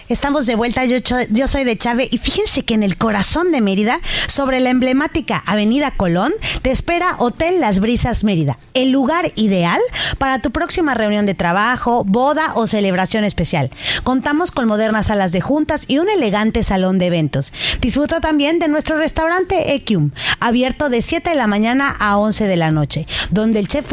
Estamos de vuelta, yo soy de Chave y fíjense que en el corazón de Mérida, sobre la emblemática Avenida Colón, te espera Hotel Las Brisas Mérida, el lugar ideal para tu próxima reunión de trabajo, boda o celebración especial. Contamos con modernas salas de juntas y un elegante salón de eventos. Disfruta también de nuestro restaurante Equium, abierto de 7 de la mañana a 11 de la noche, donde el chef